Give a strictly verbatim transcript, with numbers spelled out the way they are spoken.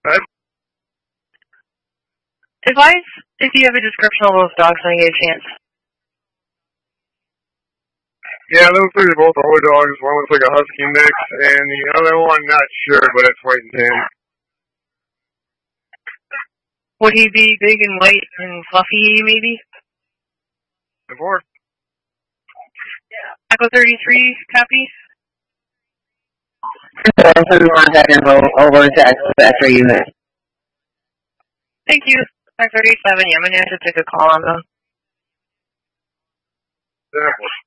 Right? Advise if you have a description of those dogs when you get a chance. Yeah, those three are both older dogs. One looks like a husky mix, and the other one, not sure, but it's white and tan. Would he be big and white and fluffy, maybe? Before. Echo thirty-three, copy. Send contact info over to X-Factor unit. Thank you. five thirty-seven, yeah, I'm going to have to take a call on them. Definitely.